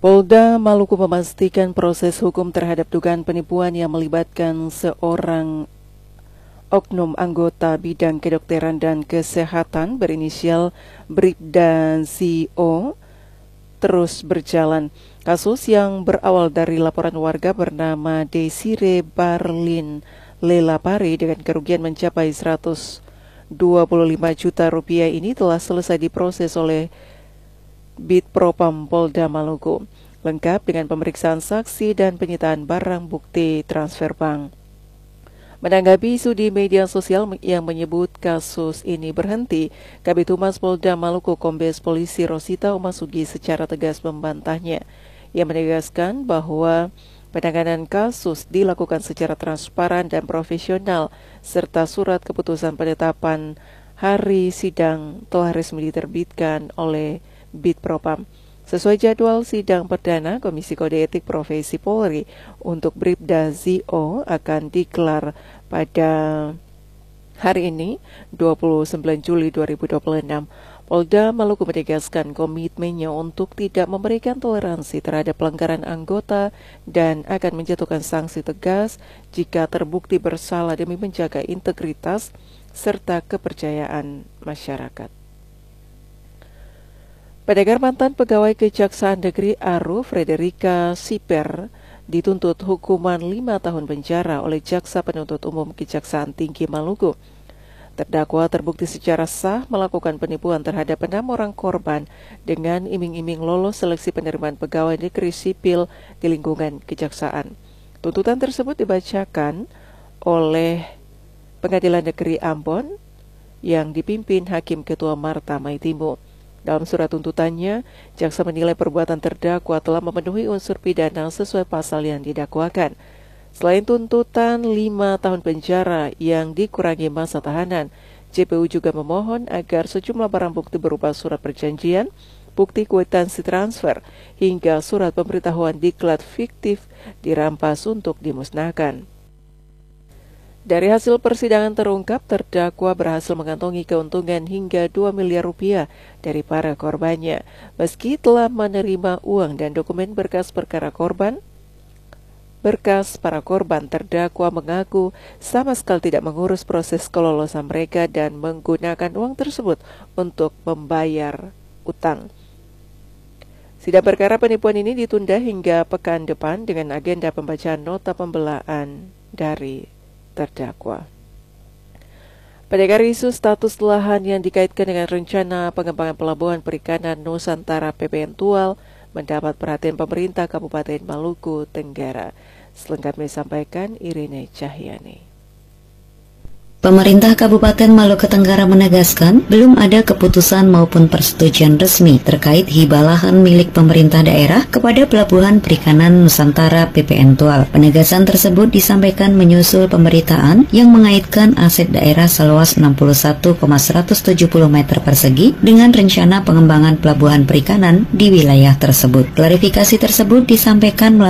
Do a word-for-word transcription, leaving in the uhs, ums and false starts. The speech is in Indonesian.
Polda Maluku memastikan proses hukum terhadap dugaan penipuan yang melibatkan seorang oknum anggota bidang kedokteran dan kesehatan berinisial Bribda Z O terus berjalan. Kasus yang berawal dari laporan warga bernama Desire Barlin Lelapare dengan kerugian mencapai seratus dua puluh lima juta rupiah ini telah selesai diproses oleh Bid Propam Polda Maluku, lengkap dengan pemeriksaan saksi dan penyitaan barang bukti transfer bank. Menanggapi isu di media sosial yang menyebut kasus ini berhenti, Kabid Humas Polda Maluku Kombes Polisi Rosita Umasugi secara tegas membantahnya. Ia menegaskan bahwa penanganan kasus dilakukan secara transparan dan profesional, serta surat keputusan penetapan hari sidang telah resmi diterbitkan oleh Bid Propam. Sesuai jadwal sidang perdana, Komisi Kode Etik Profesi Polri untuk Bribda Z O akan digelar pada hari ini, dua puluh sembilan Juli dua ribu dua puluh enam. Polda Maluku menegaskan komitmennya untuk tidak memberikan toleransi terhadap pelanggaran anggota dan akan menjatuhkan sanksi tegas jika terbukti bersalah demi menjaga integritas serta kepercayaan masyarakat. Pedagang mantan pegawai Kejaksaan Negeri Aru, Frederika Siper, dituntut hukuman lima tahun penjara oleh Jaksa Penuntut Umum Kejaksaan Tinggi Maluku. Terdakwa terbukti secara sah melakukan penipuan terhadap enam orang korban dengan iming-iming lolos seleksi penerimaan pegawai negeri sipil di lingkungan kejaksaan. Tuntutan tersebut dibacakan oleh Pengadilan Negeri Ambon yang dipimpin Hakim Ketua Marta Maitimu. Dalam surat tuntutannya, jaksa menilai perbuatan terdakwa telah memenuhi unsur pidana sesuai pasal yang didakwakan. Selain tuntutan lima tahun penjara yang dikurangi masa tahanan, J P U juga memohon agar sejumlah barang bukti berupa surat perjanjian, bukti kwitansi transfer, hingga surat pemberitahuan diklat fiktif dirampas untuk dimusnahkan. Dari hasil persidangan terungkap, terdakwa berhasil mengantongi keuntungan hingga dua miliar rupiah dari para korbannya. Meski telah menerima uang dan dokumen berkas perkara korban, berkas para korban, terdakwa mengaku sama sekali tidak mengurus proses kelolosan mereka dan menggunakan uang tersebut untuk membayar utang. Sidang perkara penipuan ini ditunda hingga pekan depan dengan agenda pembacaan nota pembelaan dari terdakwa. Pedagang isu status lahan yang dikaitkan dengan rencana pengembangan pelabuhan perikanan Nusantara P P N Tual mendapat perhatian pemerintah Kabupaten Maluku Tenggara. Selengkapnya disampaikan Irene Cahyani. Pemerintah Kabupaten Maluku Tenggara menegaskan belum ada keputusan maupun persetujuan resmi terkait hibah lahan milik pemerintah daerah kepada Pelabuhan Perikanan Nusantara P P N Tual. Penegasan tersebut disampaikan menyusul pemberitaan yang mengaitkan aset daerah seluas enam puluh satu koma seratus tujuh puluh meter persegi dengan rencana pengembangan pelabuhan perikanan di wilayah tersebut. Klarifikasi tersebut disampaikan melalui